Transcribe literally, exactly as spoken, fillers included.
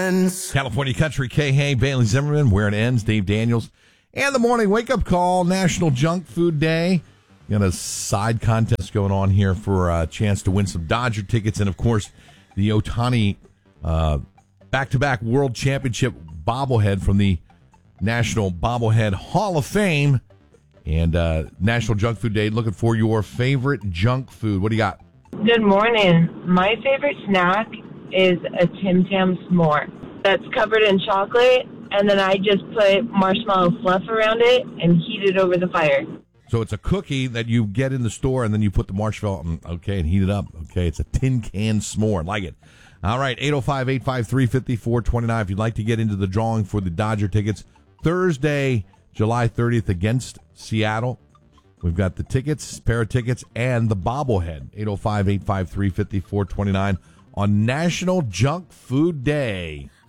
ends. California Country, Kay Hay, Bailey Zimmerman, Where It Ends, Dave Daniels. And the morning wake-up call, National Junk Food Day. Got a side contest going on here for a chance to win some Dodger tickets. And, of course, the Ohtani uh, back-to-back World Championship bobblehead from the National Bobblehead Hall of Fame. And uh, National Junk Food Day, looking for your favorite junk food. What do you got? Good morning. My favorite snack is a Tim Tam s'more that's covered in chocolate, and then I just put marshmallow fluff around it and heat it over the fire. So it's a cookie that you get in the store, and then you put the marshmallow, okay, and heat it up. Okay, it's a tin can s'more. Like it. All right, eight oh five, eight five three, five four two nine. If you'd like to get into the drawing for the Dodger tickets, Thursday, July thirtieth against Seattle. We've got the tickets, pair of tickets, and the bobblehead. eight oh five, eight five three, five four two nine on National Junk Food Day.